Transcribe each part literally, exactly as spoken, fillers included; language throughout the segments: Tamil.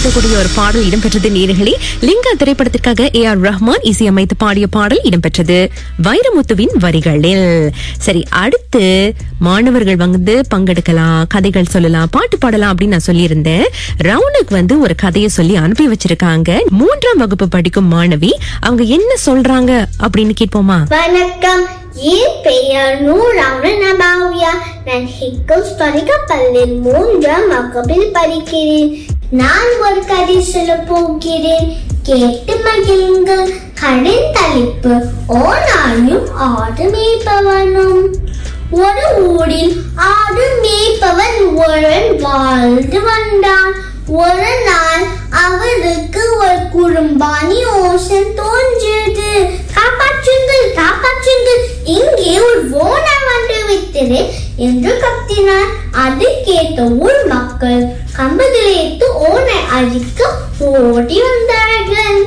இருக்கக்கூடிய ஒரு பாடல் இடம்பெற்றது நேயர்களே. லிங்கா திரைப்படத்திற்காக ஏ ஆர் ரஹ்மான் இசையமைத்து பாடிய பாடல் இடம்பெற்றது வைரமுத்துவின் வரிகளில். சரி, அடுத்து மாணவர்கள் வந்து பங்கெடுக்கலாம், கதைகள் சொல்லலாம், பாட்டு பாடலாம் அப்படின்னு நான் சொல்லியிருந்தேன். ரவுனுக்கு வந்து ஒரு கதையை சொல்லி அனுப்பி வச்சிருக்காங்க. மூன்றாம் வகுப்பு படிக்கும் மாணவி. அவங்க என்ன சொல்றாங்க அப்படின்னு கேட்போமா? வணக்கம், என் பெயர் நூறாவன் நபாவியா. நான் ஹிக்கல்ஸ் பள்ளியில் மூன்றாம் வகுப்பில் படிக்கிறேன். நான் ஒரு கதை சொல்ல போகிறேன், கேட்டு மகிழுங்கள். கடன் தலைப்பு ஓனாயும் ஆடு மேய்ப்பவனும். ஒரு ஊரில் ஆடு மேய்ப்பவன் ஒருவன் வாழ்ந்து வந்தான். ஒரு நாள் அவருக்கு ஒரு குறும்பானி ஓசை தோன்றியது. காப்பாற்றுங்கள், காப்பாற்றுங்கள், இங்கே ஒரு ஓனா வந்து விட்டது என்று கத்தினார். அது கேட்ட ஊர் மக்கள் கம்பதிலேத்து ஓனை அழிக்க ஓடி வந்தார்கள்.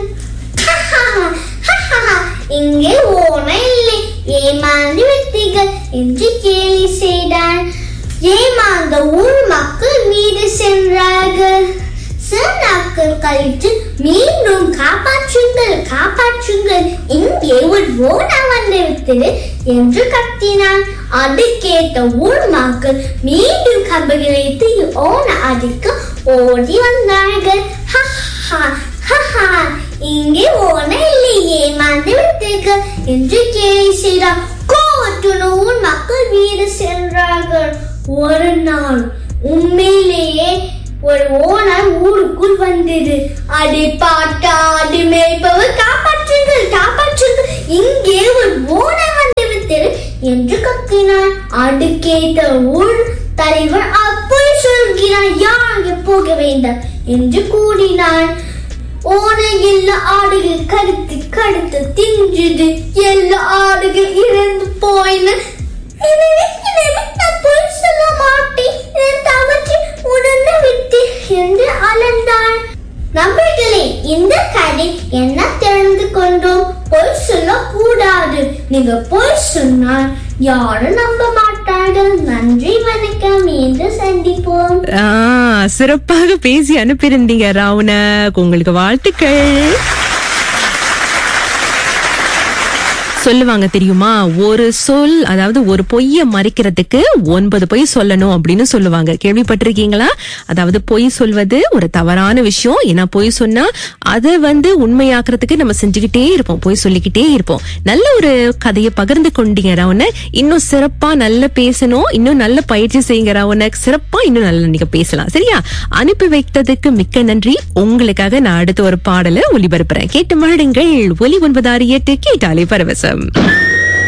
இங்கே ஓனை இல்லை, ஏமாந்து விட்டீர்கள் என்று கேலி செய்தார். ஏமாந்த ஊர் மக்கள் வீடு சென்றார்கள். சில நாட்கள் கழித்து மீண்டும் காப்பாற்றுங்கள், காப்பாற்றுங்கள், இங்கே ஒரு ஓனா வந்து விட்டது என்று கத்தினான். அது கேட்ட ஊர் மக்கள் மீண்டும் கம்பளித்து ஓனை அடிக்க ஓடி வந்தார்கள். இங்கே ஓனை இல்லை, ஏமாந்து விட்டீர்கள் என்று கேலி செய்தார். கோவத்துடன் ஊர் மக்கள் வீடு சென்றார்கள். ஒரு நாள் உண்மையிலேயே ஒரு ஓனாய் ஊருக்குள் வந்தது. அதை பார்த்தா அது மேய்ப்பவர் காப்பாற்றுங்கள், காப்பாற்றுங்கள், இங்கே ஒரு ஓனாய் வந்து விட்டது என்று கத்தினார். அது கேட்ட ஊர் தலைவர் அப்படி சொல்கிறார், யார் போக வேண்டாம் என்று கூறினார். ஓனை எல்லா ஆடுகள் கடுத்து கடுத்து தின்றது. எல்லா ஆடுகள் இறந்து போயின. சொல்ல மாட்டேன் உடனே விட்டு என்று அலர்ந்தார். நண்பர்களே, இந்த கதை என்ன தெரிந்து கொண்டோம்? பொய் சொல்ல கூடாது. நீங்க பொய் சொன்னால் யாரும் நம்ப மாட்டார்கள். நன்றி, வணக்கம், மீண்டும் சந்திப்போம். சிறப்பாக பேசி அனுப்பியிருந்தீங்க ராவுனக், உங்களுக்கு வாழ்த்துக்கள். சொல்லுவாங்க தெரியுமா, ஒரு சொல், அதாவது ஒரு பொய்ய மறைக்கிறதுக்கு ஒன்பது பொய் சொல்லணும் அப்படின்னு சொல்லுவாங்க. கேள்விப்பட்டிருக்கீங்களா? அதாவது பொய் சொல்வது ஒரு தவறான விஷயம். ஏன்னா பொய் சொன்னா அதை வந்து உண்மையாக்குறதுக்கு நம்ம செஞ்சுக்கிட்டே இருப்போம், பொய் சொல்லிக்கிட்டே இருப்போம். நல்ல ஒரு கதையை பகிர்ந்து கொண்டீங்க ராவண. இன்னும் சிறப்பா நல்ல பேசணும், இன்னும் நல்ல பயிற்சி செய்யுங்க ராவண. சிறப்பா இன்னும் நல்ல நீங்க பேசலாம். சரியா? அனுப்பி வைத்ததுக்கு மிக்க நன்றி. உங்களுக்காக நான் அடுத்த ஒரு பாடலை ஒளிபரப்புறேன், கேட்டு மகிழுங்கள். ஒலி ஒன்பது ஆறு எட்டு கேட்டாலே பரவசம்.